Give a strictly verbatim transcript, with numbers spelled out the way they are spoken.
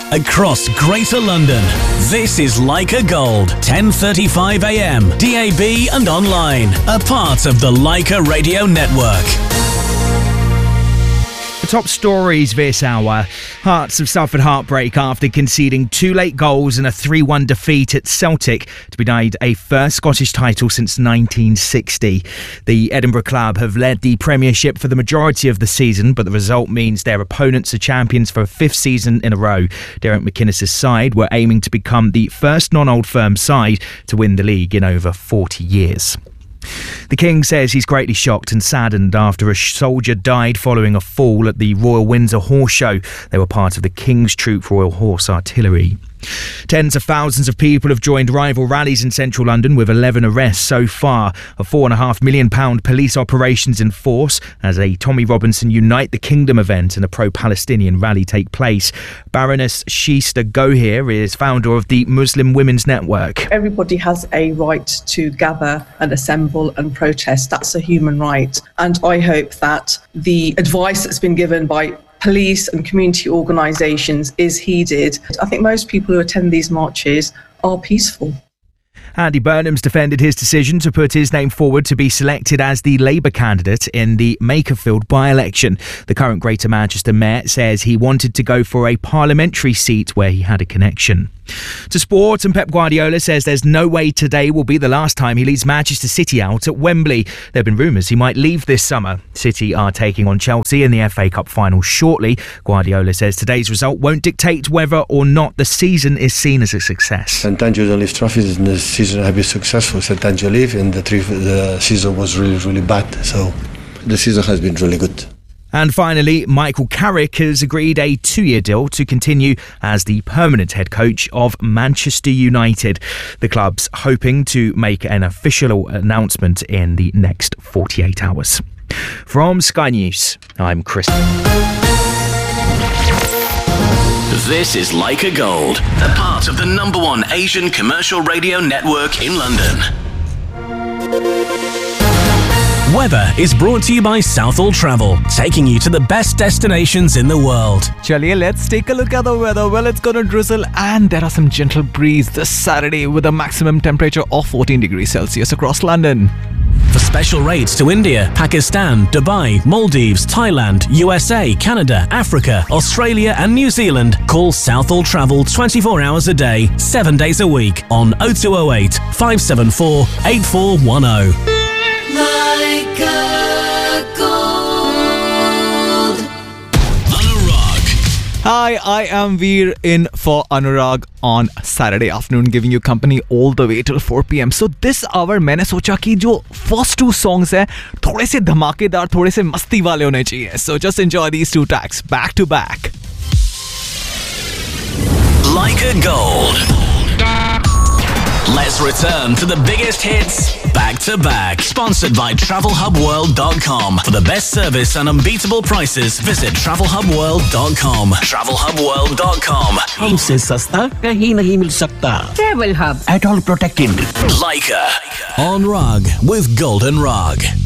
across Greater London. This is Leica Gold, ten thirty-five a m, D A B and online, a part of the Leica Radio Network. Top stories this hour. Hearts have suffered heartbreak after conceding two late goals and a three one defeat at Celtic to be denied a first Scottish title since nineteen sixty. The Edinburgh club have led the Premiership for the majority of the season, but the result means their opponents are champions for a fifth season in a row. Derek McInnes' side were aiming to become the first non-Old Firm side to win the league in over forty years. The King says he's greatly shocked and saddened after a soldier died following a fall at the Royal Windsor Horse Show. They were part of the King's Troop Royal Horse Artillery. Tens of thousands of people have joined rival rallies in central London, with eleven arrests so far. A four and a half million pound police operations in force as a Tommy Robinson Unite the Kingdom event and a pro-Palestinian rally take place. Baroness Shista Gohir is founder of the Muslim Women's Network. Everybody has a right to gather and assemble and protest. That's a human right. And I hope that the advice that's been given by police and community organisations is heeded. I think most people who attend these marches are peaceful. Andy Burnham's defended his decision to put his name forward to be selected as the Labour candidate in the Makerfield by-election. The current Greater Manchester Mayor says he wanted to go for a parliamentary seat where he had a connection. To sport, and Pep Guardiola says there's no way today will be the last time he leads Manchester City out at Wembley. There have been rumours he might leave this summer. City are taking on Chelsea in the F A Cup final shortly. Guardiola says today's result won't dictate whether or not the season is seen as a success. Sometimes you don't leave trophies and the season has been successful. Sometimes you leave and the, tri- the season was really, really bad. So the season has been really good. And finally, Michael Carrick has agreed a two-year deal to continue as the permanent head coach of Manchester United. The club's hoping to make an official announcement in the next forty-eight hours. From Sky News, I'm Chris. This is Leica Gold, a part of the number one Asian commercial radio network in London. Weather is brought to you by Southall Travel, taking you to the best destinations in the world. Chaliye, let's take a look at the weather. Well, it's going to drizzle and there are some gentle breeze this Saturday with a maximum temperature of fourteen degrees Celsius across London. For special rates to India, Pakistan, Dubai, Maldives, Thailand, U S A, Canada, Africa, Australia and New Zealand, call Southall Travel twenty-four hours a day, seven days a week on oh two oh eight, five seven four, eight four one oh. Leica Gold. Anurag. Hi, I am Veer in for Anurag on Saturday afternoon, giving you company all the way till four p m. So this hour मैंने सोचा कि जो first two songs है थोड़े से धमाकेदार, थोड़े से मस्ती वाले होने चाहिए. So just enjoy these two tracks back to back. Leica Gold. Let's return to the biggest hits back to back. Sponsored by travel hub world dot com. For the best service and unbeatable prices, visit travel hub world dot com. travel hub world dot com. हमसे सस्ता कहीं नहीं मिल सकता. Travel Hub. At all protected. Leica on Rug with Golden Rug.